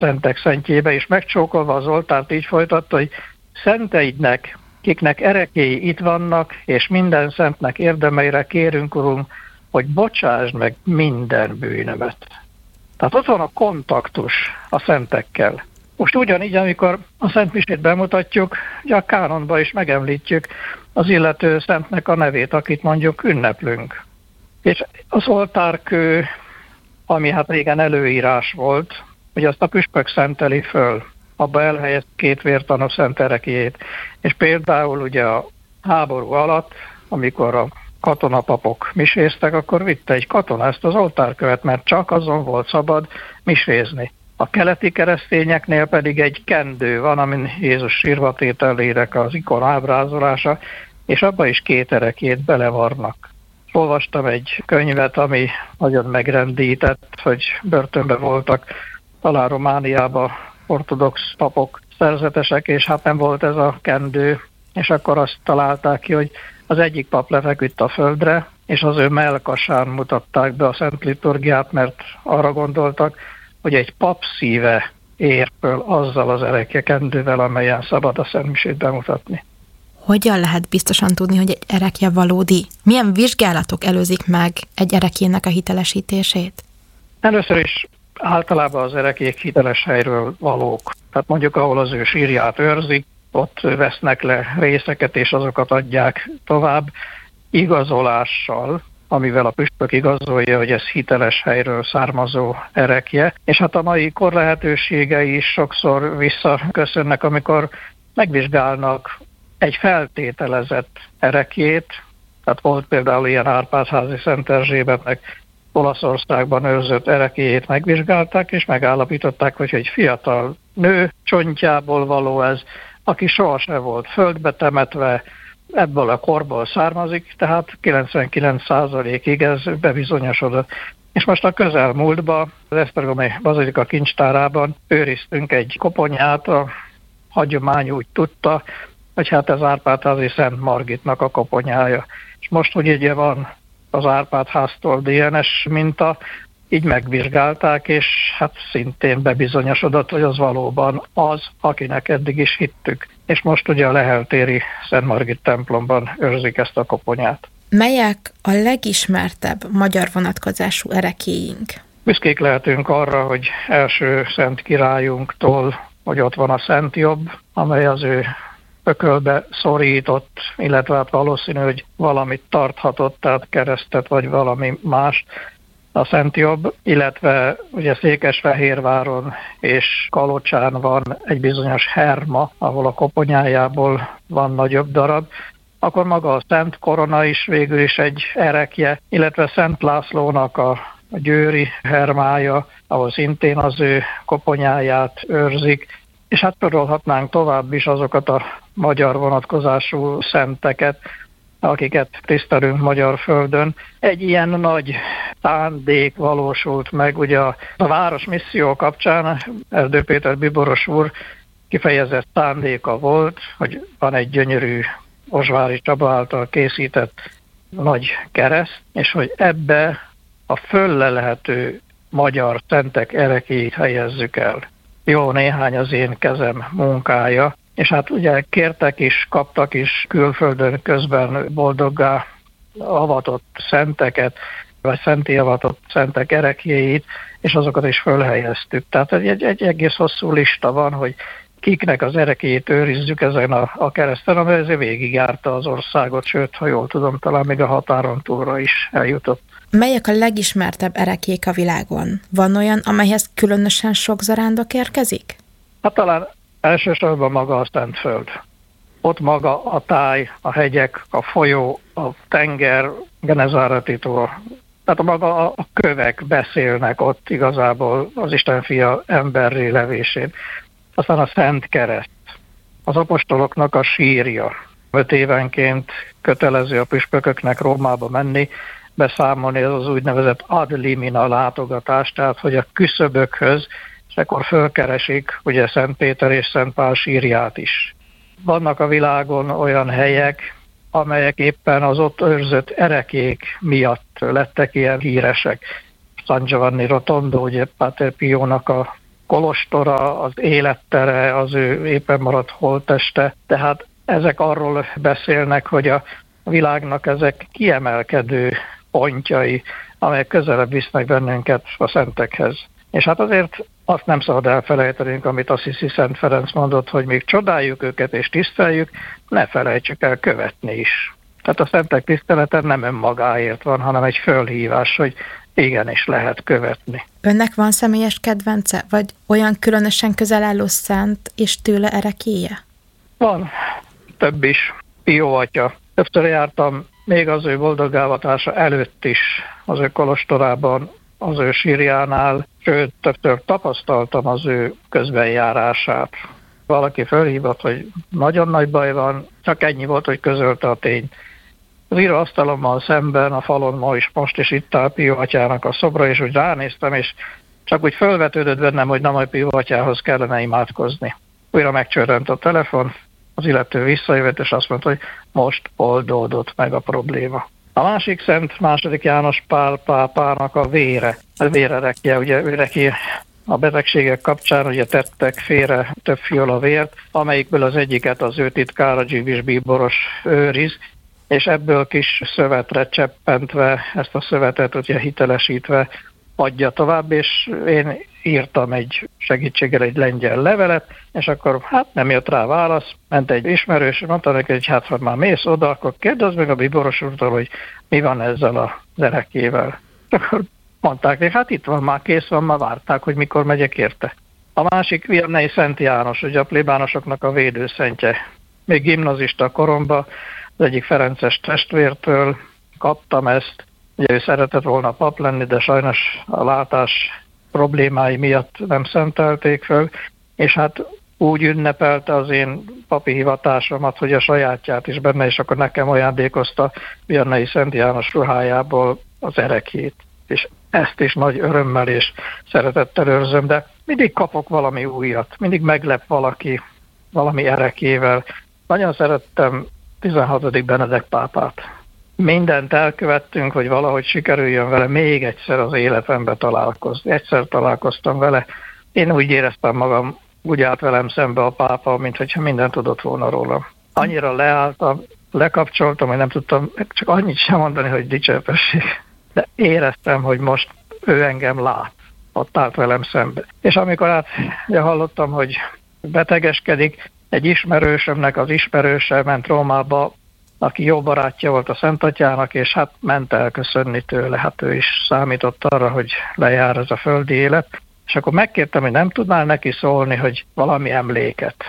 szentek szentjébe, és megcsókolva az oltárt így folytatta, hogy szenteidnek, kiknek erekéi itt vannak, és minden szentnek érdemeire kérünk, Urunk, hogy bocsásd meg minden bűnömet. Tehát ott van a kontaktus a szentekkel. Most ugyanígy, amikor a Szent Misét bemutatjuk, ugye a kánonban is megemlítjük az illető szentnek a nevét, akit mondjuk ünneplünk. És az oltárkő, ami hát régen előírás volt, hogy azt a püspök szenteli föl, abba elhelyez 2 vértanú szent ereklyét. És például ugye a háború alatt, amikor a katonapapok miséztek, akkor vitte egy katona ezt az oltárkövet, mert csak azon volt szabad misézni. A keleti keresztényeknél pedig egy kendő van, amin Jézus sírvatételének az ikon ábrázolása, és abba is 2 ereklyét belevarnak. Olvastam egy könyvet, ami nagyon megrendített, hogy börtönben voltak talán Romániában ortodox papok szerzetesek, és hát nem volt ez a kendő, és akkor azt találták ki, hogy az egyik pap lefeküdt a földre, és az ő mellkasán mutatták be a szent liturgiát, mert arra gondoltak, hogy egy pap szíve ér föl azzal az ereklyekendővel, amelyen szabad a Szent Misét bemutatni. Hogyan lehet biztosan tudni, hogy egy erekje valódi? Milyen vizsgálatok előzik meg egy ereklyének a hitelesítését? Először is általában az ereklyék hiteles helyről valók. Tehát mondjuk, ahol az ő sírját őrzik, ott vesznek le részeket, és azokat adják tovább igazolással, amivel a püspök igazolja, hogy ez hiteles helyről származó erekje. És hát a mai kor lehetőségei is sokszor visszaköszönnek, amikor megvizsgálnak egy feltételezett erekjét. Tehát volt például ilyen Árpád-házi Szent Erzsébetnek Olaszországban őrzött ereklyét megvizsgálták, és megállapították, hogy egy fiatal nő csontjából való ez, aki sohasem volt földbe temetve, ebből a korból származik, tehát 99%-ig ez bebizonyosodott. És most a közelmúltban, az esztergomi bazilika kincstárában őriztünk egy koponyát, a hagyomány úgy tudta, hogy hát ez Árpád-házi Szent Margitnak a koponyája. És most, hogy ugye van az Árpád-háztól DNS minta, így megvizsgálták, és hát szintén bebizonyosodott, hogy az valóban az, akinek eddig is hittük. És most ugye a leheltéri Szent Margit templomban őrzik ezt a koponyát. Melyek a legismertebb magyar vonatkozású erekéink? Büszkék lehetünk arra, hogy első szent királyunktól, hogy ott van a Szent Jobb, amely az ő ökölbe szorított, illetve hát valószínű, hogy valamit tarthatott, tehát keresztet vagy valami más, a Szent Jobb, illetve ugye Székesfehérváron és Kalocsán van egy bizonyos Herma, ahol a koponyájából van nagyobb darab, akkor maga a Szent Korona is végül is egy erekje, illetve Szent Lászlónak a győri hermája, ahol szintén az ő koponyáját őrzik, és hát sorolhatnánk tovább is azokat a magyar vonatkozású szenteket, akiket tisztelünk magyar földön. Egy ilyen nagy szándék valósult meg, ugye a város misszió kapcsán Erdő Péter bíboros úr kifejezett szándéka volt, hogy van egy gyönyörű Ozsvári Csaba által készített nagy kereszt, és hogy ebbe a föllelhető magyar szentek erekéit helyezzük el. Jó néhány az én kezem munkája, és hát ugye kértek is, kaptak is külföldön közben boldoggá avatott szenteket, vagy szenté avatott szentek ereklyéit, és azokat is fölhelyeztük. Tehát egy egész hosszú lista van, hogy kiknek az ereklyét őrizzük ezen a kereszten, amely ezért végigjárta az országot, sőt, ha jól tudom, talán még a határon túlra is eljutott. Melyek a legismertebb ereklyék a világon? Van olyan, amelyhez különösen sok zarándok érkezik? Hát talán elsősorban maga a Szentföld. Ott maga a táj, a hegyek, a folyó, a tenger, Genezáreti-tól. Tehát maga a kövek beszélnek ott igazából az Isten fia emberré levésén. Aztán a Szent Kereszt, az apostoloknak a sírja. 5 évenként kötelező a püspököknek Rómába menni, beszámolni, ez az úgynevezett ad limina látogatás, tehát hogy a küszöbökhöz, és akkor fölkeresik ugye Szent Péter és Szent Pál sírját is. Vannak a világon olyan helyek, amelyek éppen az ott őrzött erekék miatt lettek ilyen híresek. San Giovanni Rotondo, ugye Pater Piónak a kolostora, az élettere, az ő éppen maradt holtteste. Tehát ezek arról beszélnek, hogy a világnak ezek kiemelkedő pontjai, amelyek közelebb visznek bennünket a szentekhez. És hát azért azt nem szabad elfelejtenünk, amit Assisi Szent Ferenc mondott, hogy még csodáljuk őket és tiszteljük, ne felejtsük el követni is. Tehát a szentek tisztelete nem önmagáért van, hanem egy fölhívás, hogy igenis lehet követni. Önnek van személyes kedvence, vagy olyan különösen közel álló szent és tőle erekélye? Van, több is. Pio atya. Többször jártam még az ő boldogálvatása előtt is az ő kolostorában, az ő sírjánál, sőt, többször tapasztaltam az ő közbenjárását. Valaki fölhívott, hogy nagyon nagy baj van, csak ennyi volt, hogy közölte a tényt. Az íróasztalommal szemben a falon most is itt áll Pio atyának a szobra, és úgy ránéztem, és csak úgy fölvetődött bennem, hogy na majd Pio atyához kellene imádkozni. Újra megcsörrent a telefon, az illető visszajövett, és azt mondta, hogy most oldódott meg a probléma. A másik szent, II. János Pál pápának a vérerekje, ugye őreki a betegségek kapcsán ugye tettek félre több fiola vért, amelyikből az egyiket az ő titkára Givis bíboros őriz, és ebből kis szövetre cseppentve, ezt a szövetet ugye hitelesítve adja tovább, és én írtam egy segítséggel egy lengyel levelet, és akkor hát nem jött rá válasz, ment egy ismerős, mondta neki, hogy hát ha már mész oda, akkor kérdezd meg a bíboros úrtól, hogy mi van ezzel az erekével. Akkor mondták neki, hát itt van, már kész van, már várták, hogy mikor megyek érte. A másik Vianney Szent János, ugye a plébánosoknak a védőszentje. Még gimnazista koromban az egyik ferences testvértől kaptam ezt. Ugye ő szeretett volna pap lenni, de sajnos a látás problémái miatt nem szentelték föl, és hát úgy ünnepelte az én papi hivatásomat, hogy a sajátját is benne, és akkor nekem ajándékozta Vianney Szent János ruhájából az erekét. És ezt is nagy örömmel és szeretettel őrzöm, de mindig kapok valami újat, mindig meglep valaki valami erekével. Nagyon szerettem 16. Benedek pápát. Mindent elkövettünk, hogy valahogy sikerüljön vele még egyszer az életembe találkozni. Egyszer találkoztam vele. Én úgy éreztem magam, úgy állt velem szembe a pápa, mintha mindent tudott volna rólam. Annyira leálltam, lekapcsoltam, hogy nem tudtam csak annyit sem mondani, hogy dicsértessék. De éreztem, hogy most ő engem lát. Ott állt velem szembe. És amikor hallottam, hogy betegeskedik, egy ismerősömnek az ismerőse ment Rómába, aki jó barátja volt a Szent Atyának, és hát ment elköszönni tőle. Hát ő is számított arra, hogy lejár ez a földi élet. És akkor megkértem, hogy nem tudnál neki szólni, hogy valami emléket.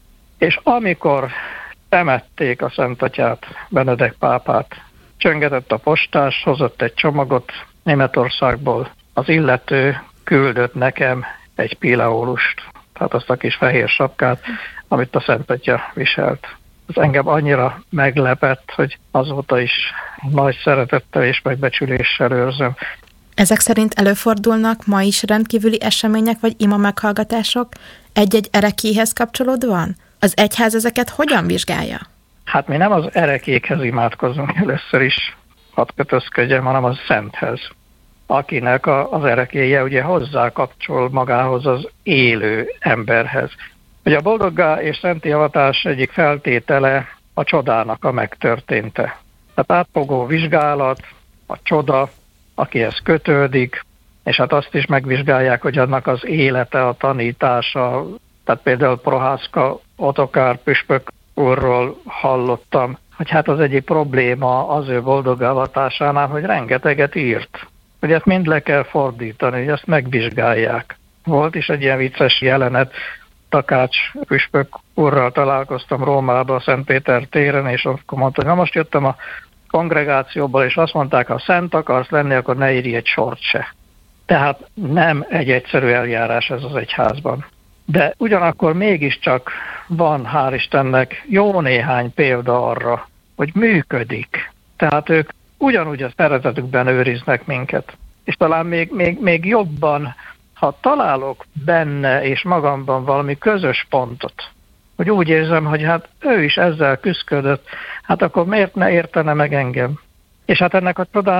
És amikor temették a Szent Atyát, Benedek pápát, csöngetett a postás, hozott egy csomagot Németországból. Az illető küldött nekem egy pileólust, tehát azt a kis fehér sapkát, amit a Szent Atya viselt. Ez engem annyira meglepett, hogy azóta is nagy szeretettel és megbecsüléssel őrzöm. Ezek szerint előfordulnak ma is rendkívüli események vagy ima meghallgatások egy-egy erekéhez kapcsolódóan? Az egyház ezeket hogyan vizsgálja? Hát mi nem az erekékhez imádkozunk először is, hadd kötözködjem, hanem a szenthez, akinek az erekéje ugye hozzá kapcsol magához az élő emberhez. Ugye a boldoggá és szenti avatás egyik feltétele a csodának a megtörténte. Tehát átfogó vizsgálat, a csoda, akihez kötődik, és hát azt is megvizsgálják, hogy annak az élete, a tanítása, tehát például Prohászka Otokár püspök úrról hallottam, hogy hát az egyik probléma az ő boldogávatásánál, hogy rengeteget írt. Hogy ezt mind le kell fordítani, hogy ezt megvizsgálják. Volt is egy ilyen vicces jelenet, Takács püspök úrral találkoztam Rómában, a Szent Péter téren, és akkor mondta, hogy na most jöttem a kongregációból, és azt mondták, ha szent akarsz lenni, akkor ne írj egy sort se. Tehát nem egy egyszerű eljárás ez az egyházban. De ugyanakkor mégiscsak van, hál' Istennek, jó néhány példa arra, hogy működik. Tehát ők ugyanúgy a szeretetükben őriznek minket. És talán még jobban, ha találok benne és magamban valami közös pontot, hogy úgy érzem, hogy hát ő is ezzel küszködött, hát akkor miért ne értene meg engem? És hát ennek a csodának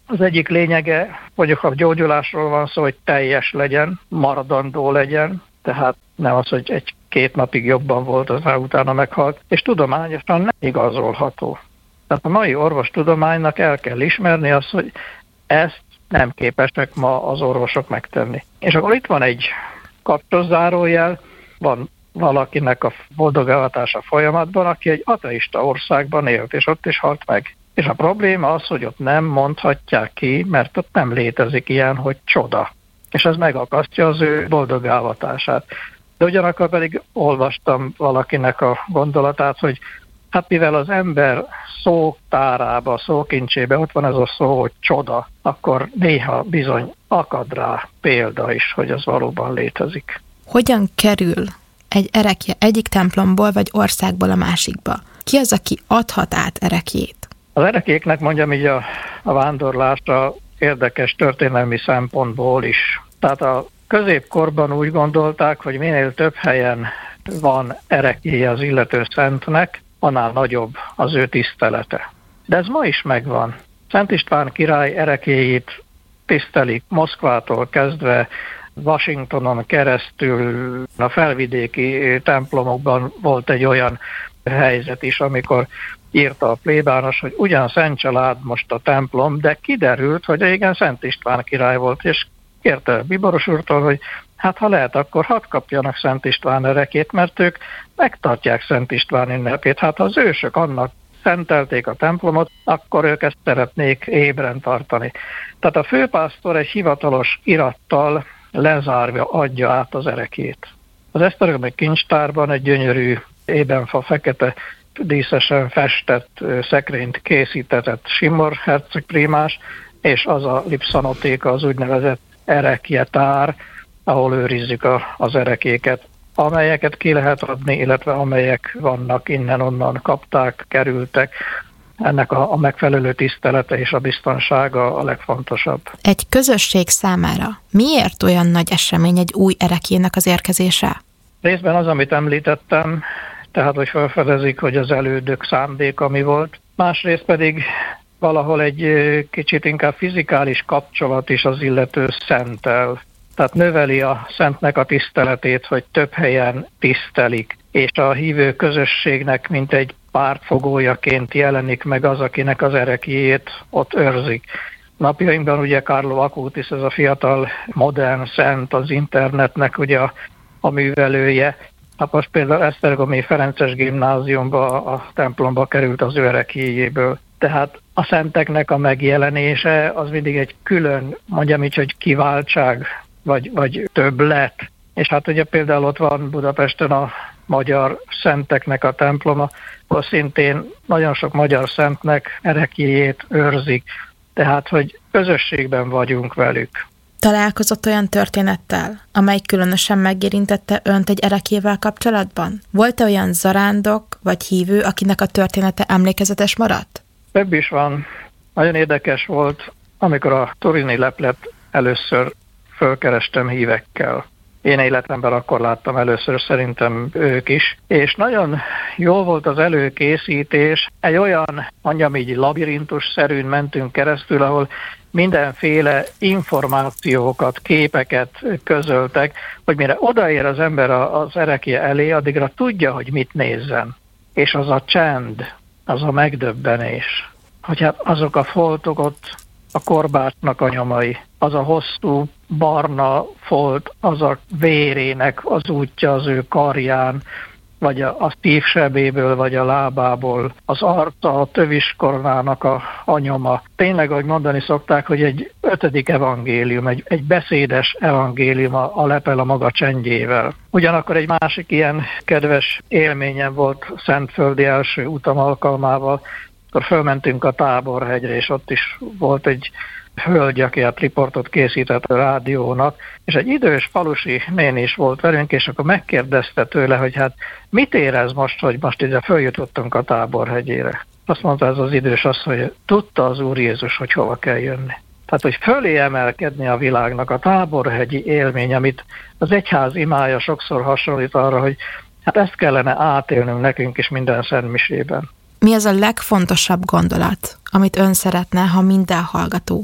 Az egyik lényege, hogy a gyógyulásról van szó, hogy teljes legyen, maradandó legyen, tehát nem az, hogy 1-2 napig jobban volt, aztán utána meghalt, és tudományosan nem igazolható. Tehát a mai orvostudománynak el kell ismerni azt, hogy ezt nem képesek ma az orvosok megtenni. És akkor itt van egy kapcsos zárójel, van valakinek a boldogáltatása folyamatban, aki egy ateista országban élt, és ott is halt meg. És a probléma az, hogy ott nem mondhatják ki, mert ott nem létezik ilyen, hogy csoda. És ez megakasztja az ő boldogáltatását. De ugyanakkor pedig olvastam valakinek a gondolatát, hogy hát mivel az ember szótárába, szókincsébe ott van ez a szó, hogy csoda, akkor néha bizony akad rá példa is, hogy ez valóban létezik. Hogyan kerül egy erekje egyik templomból vagy országból a másikba? Ki az, aki adhat át erekjét? Az erekéknek, mondjam így, a vándorlása érdekes történelmi szempontból is. Tehát a középkorban úgy gondolták, hogy minél több helyen van erekélye az illető szentnek, annál nagyobb az ő tisztelete. De ez ma is megvan. Szent István király erekéjét tisztelik Moszkvától kezdve, Washingtonon keresztül, a felvidéki templomokban volt egy olyan helyzet is, amikor írta a plébános, hogy ugyan Szent Család most a templom, de kiderült, hogy régen Szent István király volt, és kérte a bíboros úrtól, hogy hát ha lehet, akkor hadd kapjanak Szent István erekét, mert ők megtartják Szent István ünnepét. Hát ha az ősök annak szentelték a templomot, akkor ők ezt szeretnék ébren tartani. Tehát a főpásztor egy hivatalos irattal lezárva adja át az erekét. Az esztergomi kincstárban egy gyönyörű ébenfa fekete díszesen festett szekrényt készítetett Simor herceg prímás, és az a lipszanotéka, az úgynevezett erekjetár, ahol őrizzük az erekéket, amelyeket ki lehet adni, illetve amelyek vannak, innen-onnan kapták, kerültek. Ennek a megfelelő tisztelete és a biztonsága a legfontosabb. Egy közösség számára miért olyan nagy esemény egy új erekének az érkezése? Részben az, amit említettem, tehát hogy felfedezik, hogy az elődök szándéka mi volt. Másrészt pedig valahol egy kicsit inkább fizikális kapcsolat is az illető szenttel. Tehát növeli a szentnek a tiszteletét, hogy több helyen tisztelik, és a hívő közösségnek mint egy pártfogójaként jelenik meg az, akinek az ereklyét ott őrzik. Napjainkban ugye Carlo Acutis, ez a fiatal modern szent, az internetnek ugye a művelője. Hát most például Esztergomi Ferences gimnáziumba, a templomba került az ő ereklyéjéből. Tehát a szenteknek a megjelenése az mindig egy külön, mondjam így, hogy kiváltság, vagy többlet. És hát ugye például ott van Budapesten a magyar szenteknek a temploma, ahol szintén nagyon sok magyar szentnek ereklyéjét őrzik. Tehát, hogy közösségben vagyunk velük. Találkozott olyan történettel, amely különösen megérintette önt egy ereklyével kapcsolatban? Volt-e olyan zarándok vagy hívő, akinek a története emlékezetes maradt? Több is van. Nagyon érdekes volt, amikor a turini leplet először fölkerestem hívekkel. Én életemben akkor láttam először, szerintem ők is. És nagyon jó volt az előkészítés. Egy olyan, mondjam így, labirintus-szerűn mentünk keresztül, ahol mindenféle információkat, képeket közöltek, hogy mire odaér az ember az erekje elé, addigra tudja, hogy mit nézzen. És az a csend, az a megdöbbenés, hogy hát azok a foltok ott, a korbácsnak a nyomai, az a hosszú barna folt, az a vérének az útja az ő karján, vagy a szívsebéből, vagy a lábából, az arca, a töviskoronának a nyoma. Tényleg, ahogy mondani szokták, hogy egy 5. evangélium, egy beszédes evangélium a lepel a maga csendjével. Ugyanakkor egy másik ilyen kedves élményem volt szentföldi első utam alkalmával, akkor fölmentünk a Táborhegyre, és ott is volt egy hölgy, aki a riportot készített a rádiónak, és egy idős falusi néni is volt velünk, és akkor megkérdezte tőle, hogy hát mit érez most, hogy most ide följutottunk a Táborhegyére. Azt mondta ez az idős azt, hogy tudta az Úr Jézus, hogy hova kell jönni. Tehát, hogy fölé emelkedni a világnak a táborhegyi élmény, amit az egyház imája sokszor hasonlít arra, hogy hát ezt kellene átélnünk nekünk is minden szentmisében. Mi az a legfontosabb gondolat, amit ön szeretne, ha minden hallgató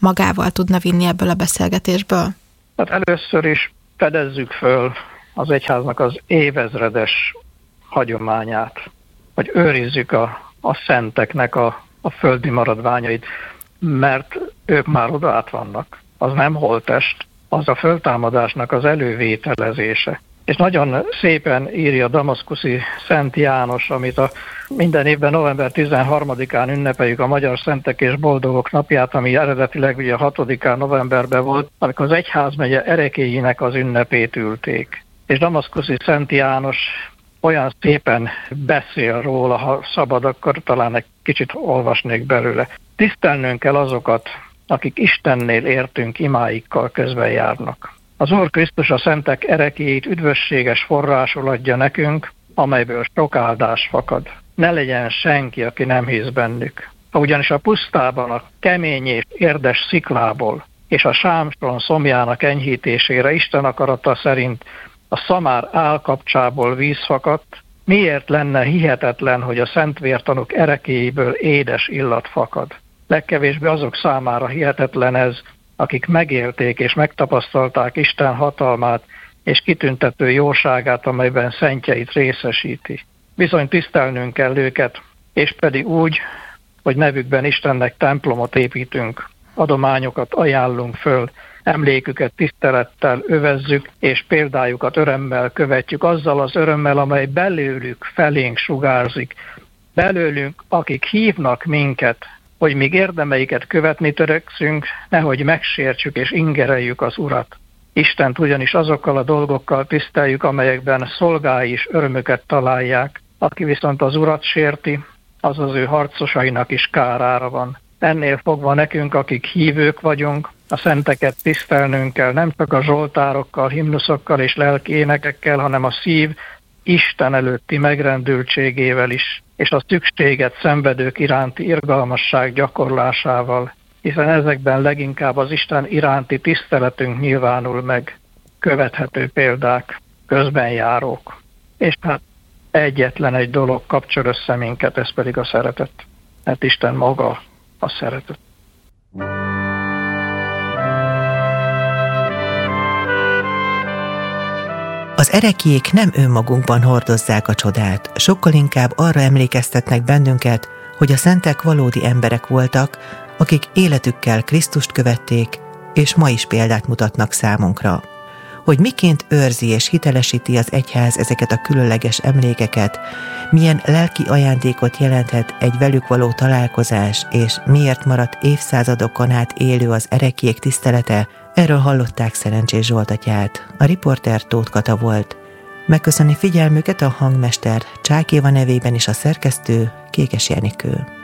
magával tudna vinni ebből a beszélgetésből? Hát először is fedezzük föl az egyháznak az évezredes hagyományát, hogy őrizzük a szenteknek a földi maradványait, mert ők már oda át vannak. Az nem holttest, az a föltámadásnak az elővételezése. És nagyon szépen írja damaszkuszi Szent János, amit minden évben november 13-án ünnepeljük a Magyar Szentek és Boldogok napját, ami eredetileg ugye 6-án novemberben volt, amikor az egyházmegye erekéinek az ünnepét ülték. És damaszkuszi Szent János olyan szépen beszél róla, ha szabad, akkor talán egy kicsit olvasnék belőle. Tisztelnünk kell azokat, akik Istennél értünk imáikkal közben járnak. Az Úr Krisztus a szentek erekéjét üdvösséges forrásul adja nekünk, amelyből sok áldás fakad. Ne legyen senki, aki nem hisz bennük. Ha ugyanis a pusztában a kemény és érdes sziklából és a sámson szomjának enyhítésére Isten akarata szerint a szamár állkapcsából víz fakadt, miért lenne hihetetlen, hogy a szentvértanúk erekéjéből édes illat fakad? Legkevésbé azok számára hihetetlen ez, akik megélték és megtapasztalták Isten hatalmát és kitüntető jóságát, amelyben szentjeit részesíti. Bizony tisztelnünk kell őket, és pedig úgy, hogy nevükben Istennek templomot építünk, adományokat ajánlunk föl, emléküket tisztelettel övezzük, és példájukat örömmel követjük, azzal az örömmel, amely belőlük felénk sugárzik. Belőlünk, akik hívnak minket, hogy míg érdemeiket követni törekszünk, nehogy megsértsük és ingereljük az Urat. Istent ugyanis azokkal a dolgokkal tiszteljük, amelyekben szolgái is örömöket találják, aki viszont az Urat sérti, az az ő harcosainak is kárára van. Ennél fogva nekünk, akik hívők vagyunk, a szenteket tisztelnünk kell, nem csak a zsoltárokkal, himnuszokkal és lelki énekekkel, hanem a szív Isten előtti megrendültségével is, és a szükséget szenvedők iránti irgalmasság gyakorlásával, hiszen ezekben leginkább az Isten iránti tiszteletünk nyilvánul meg, követhető példák, közbenjárók. És hát egyetlen egy dolog kapcsol össze minket, ez pedig a szeretet. Mert Isten maga a szeretet. Az ereklyék nem önmagunkban hordozzák a csodát, sokkal inkább arra emlékeztetnek bennünket, hogy a szentek valódi emberek voltak, akik életükkel Krisztust követték, és ma is példát mutatnak számunkra. Hogy miként őrzi és hitelesíti az egyház ezeket a különleges emlékeket, milyen lelki ajándékot jelenthet egy velük való találkozás, és miért maradt évszázadokon át élő az ereklyék tisztelete, erről hallották Szerencsés Zsolt atyát. A riporter Tóth Kata volt. Megköszöni figyelmüket a hangmester Csák Éva nevében is a szerkesztő Kékes Jenikő.